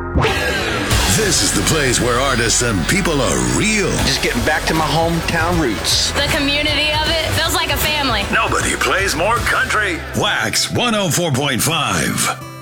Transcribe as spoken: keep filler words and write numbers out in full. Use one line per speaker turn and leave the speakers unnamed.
This is the place where artists and people are real.
Just getting back to my hometown roots.
The community of it feels like a family.
Nobody plays more country. Wax one oh four point five.